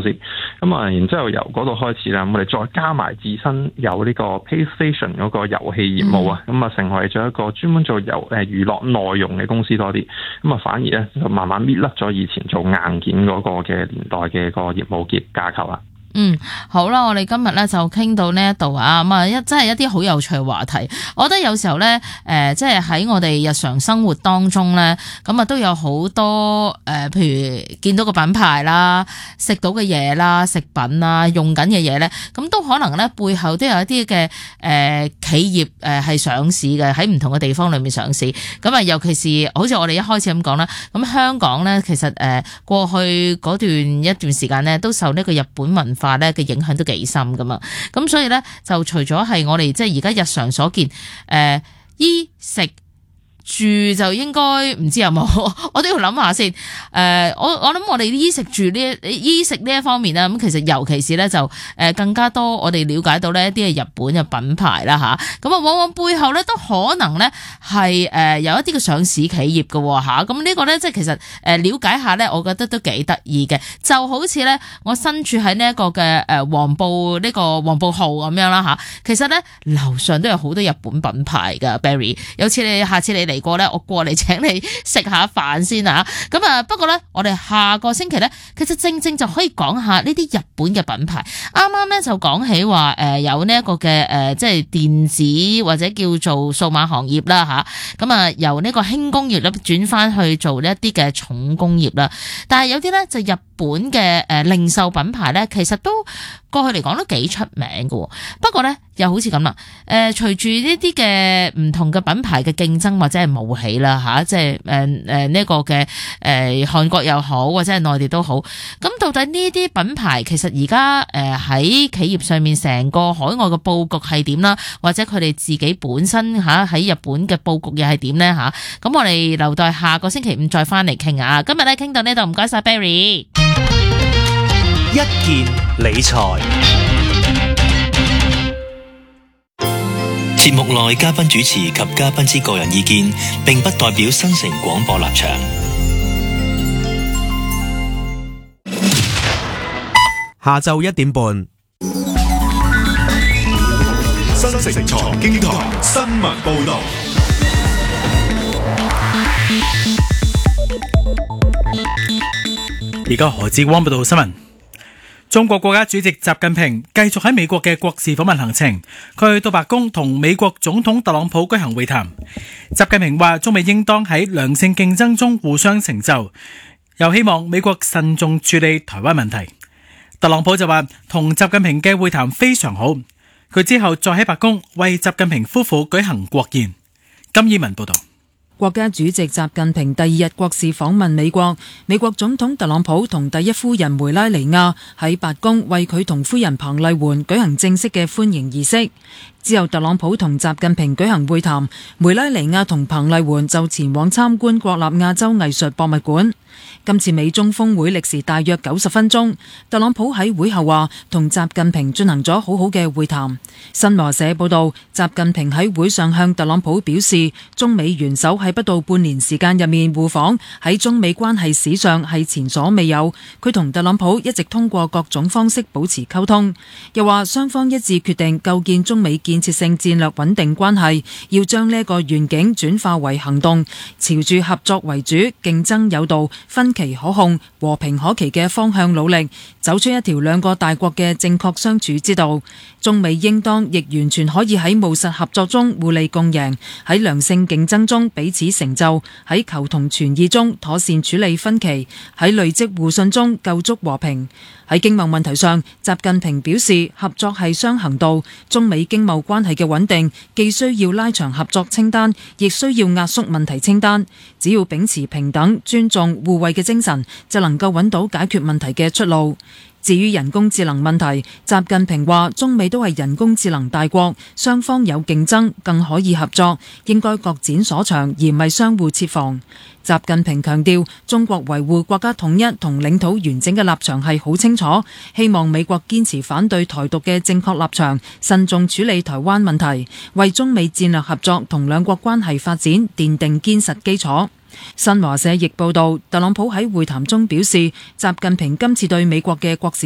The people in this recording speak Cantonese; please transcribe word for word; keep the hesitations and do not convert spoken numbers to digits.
司。咁啊，然之後由嗰度開始啦，我哋再加埋自身有呢個 PlayStation 嗰個遊戲業務啊，咁啊、嗯、成為咗一個專門做遊誒娛樂內容嘅公司多啲。咁啊反而咧就慢慢搣甩咗以前做硬件嗰個嘅年代嘅個業務結架構啦。 嗯，好啦，我哋今日咧就傾到呢一度啊，咁啊一真係一啲好有趣嘅話題。我覺得有時候咧，誒、呃，即係喺我哋日常生活當中咧，咁啊都有好多誒、呃，譬如見到個品牌啦、食到嘅嘢啦、食品啦、用緊嘅嘢咧，咁都可能咧背後都有一啲嘅誒企業誒係上市嘅，喺唔同嘅地方裏面上市。咁啊，尤其是好似我哋一開始咁講啦，咁香港咧其實誒、呃、過去嗰段一段時間咧都受呢個日本文化化咧嘅影響都幾深噶嘛，咁所以咧就除咗係我哋即係而家日常所見，誒、呃、衣食住就應該唔知有冇，我都要諗下先。誒、呃，我我諗我哋衣食住呢衣食呢一方面啦，咁其實尤其是咧就誒更加多我哋了解到呢一啲係日本嘅品牌啦吓，咁啊往往背後咧都可能咧係誒有一啲嘅上市企業嘅吓，咁呢個咧即係其實誒了解下咧，我覺得都幾得意嘅，就好似咧我身處喺呢一個嘅誒黃埔呢個黃埔號咁樣啦吓，其實咧樓上都有好多日本品牌噶 Barry， 有次你下次你嚟過咧，我過嚟請你食下飯先啊！咁啊，不過咧，我哋下個星期咧，其實正正就可以講下呢啲日本嘅品牌。啱啱咧就講起話誒、呃，有呢一個嘅誒、呃，即係電子或者叫做數碼行業啦吓。咁啊，由呢個輕工業咧轉翻去做呢一啲嘅重工業啦。但係有啲咧就日本嘅誒零售品牌咧，其實都過去嚟講都幾出名嘅。不過咧，又好似咁啦，誒，隨住呢啲嘅唔同嘅品牌嘅競爭或者係冒起啦吓，即係誒誒呢個嘅誒韓國又好或者係內地都好，咁到底呢啲品牌其實而家誒喺企業上面成個海外嘅佈局係點啦，或者佢哋自己本身吓喺日本嘅佈局又係點咧吓？咁我哋留待下個星期五再翻嚟傾啊！今日咧傾到呢度，唔該晒 Barry。 一件理財。 節目內嘉賓主持及嘉賓之個人意見並不代表新城廣播立場。 下晝一點半， 新城財經台新聞報道。 而家何志光報道新聞。中國國家主席習近平繼續喺美國嘅國事訪問行程，佢去到白宮同美國總統特朗普舉行會談。習近平話中美應當喺良性競爭中互相成就，又希望美國慎重處理台灣問題。特朗普就話同習近平嘅會談非常好，佢之後再喺白宮為習近平夫婦舉行國宴。金依文報道。 國家主席習近平第二日國事訪問美國，美國總統特朗普同第一夫人梅拉尼亞喺白宮為佢同夫人彭麗媛舉行正式嘅歡迎儀式。之後特朗普同習近平舉行會談，梅拉尼亞同彭麗媛就前往參觀國立亞洲藝術博物館。今次美中峰會歷時大約九十分鐘，特朗普喺會後話同習近平進行咗好好嘅會談。新華社報道，習近平喺會上向特朗普表示，中美元首喺不到半年時間入面互訪，喺中美關係史上係前所未有。佢同特朗普一直通過各種方式保持溝通，又話雙方一致決定構建中美建設性戰略穩定關係，要將呢個願景轉化為行動，朝住合作為主、競爭有道、分期可控、和平可期嘅方向努力，走出一條兩個大國嘅正確相處之道。中美應當亦完全可以喺務實合作中互利共贏，喺良性競爭中彼此成就，喺求同存異中妥善處理分歧，喺累積互信中構築和平。喺經貿問題上，習近平表示合作係雙行道，中美經貿關係嘅穩定既需要拉長合作清單，亦需要壓縮問題清單。只要秉持平等、尊重、互惠嘅精神，就能夠揾到解決問題嘅出路。至於人工智能問題，習近平話中美都係人工智能大國，雙方有競爭，更可以合作，應該各展所長，而唔係相互設防。習近平強調，中國維護國家統一同領土完整嘅立場係好清楚，希望美國堅持反對台獨嘅正確立場，慎重處理台灣問題，為中美戰略合作同兩國關係發展奠定堅實基礎。新華社亦報道，特朗普喺會談中表示，習近平今次對美國嘅國事